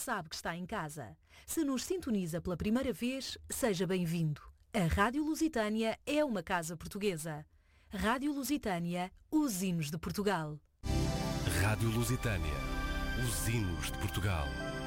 sabe que está em casa. Se nos sintoniza pela primeira vez, seja bem-vindo. A Rádio Lusitânia é uma casa portuguesa. Rádio Lusitânia, os hinos de Portugal. Rádio Lusitânia, os hinos de Portugal.